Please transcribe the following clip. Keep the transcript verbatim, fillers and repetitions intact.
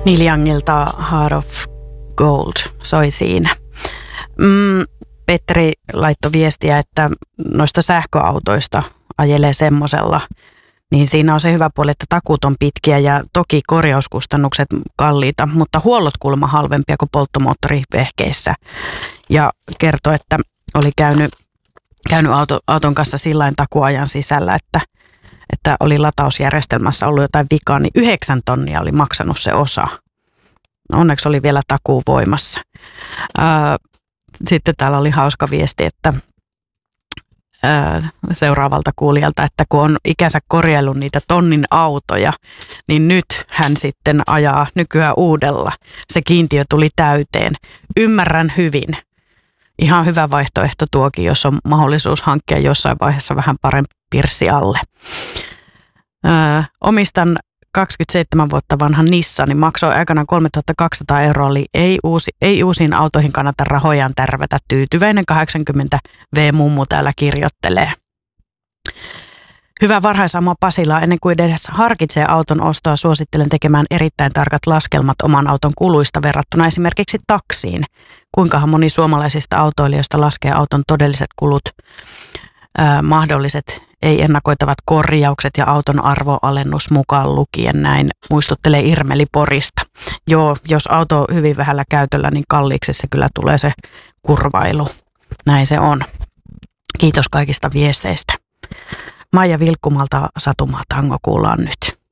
Neil Youngilta Heart of Gold soi siinä. Mm, Petteri laittoi viestiä, että noista sähköautoista ajelee semmosella, niin siinä on se hyvä puoli, että takuut on pitkiä ja toki korjauskustannukset kalliita, mutta huollot kuulemma halvempia kuin polttomoottorivehkeissä. Ja kertoi, että oli käynyt, käynyt auto, auton kanssa sillain takuajan sisällä, että, että oli latausjärjestelmässä ollut jotain vikaa, niin yhdeksän tonnia oli maksanut se osa. Onneksi oli vielä takuu voimassa. Ää, sitten täällä oli hauska viesti, että seuraavalta kuulijalta, että kun on ikänsä korjaillut niitä tonnin autoja, niin nyt hän sitten ajaa nykyään uudella. Se kiintiö tuli täyteen. Ymmärrän hyvin. Ihan hyvä vaihtoehto tuokin, jos on mahdollisuus hankkia jossain vaiheessa vähän parempi pirssi alle. Öö, omistan kaksikymmentäseitsemän vuotta vanhan Nissanin, maksoi aikanaan kolmetuhattakaksisataa euroa, eli ei, uusi, ei uusiin autoihin kannata rahojaan tärvätä. Tyytyväinen kahdeksankymmentä vuotias-mummu täällä kirjoittelee. Hyvää varhaisaamua Pasilaa. Ennen kuin edes harkitsee auton ostoa, suosittelen tekemään erittäin tarkat laskelmat oman auton kuluista verrattuna esimerkiksi taksiin. Kuinkahan moni suomalaisista autoilijoista laskee auton todelliset kulut, ää, mahdolliset ei-ennakoitavat korjaukset ja auton arvoalennus mukaan lukien, näin muistuttelee Irmeli Porista. Joo, jos auto on hyvin vähällä käytöllä, niin kalliiksi se kyllä tulee se kurvailu. Näin se on. Kiitos kaikista viesteistä. Maija Vilkkumalta Satumaa tango kuullaan nyt.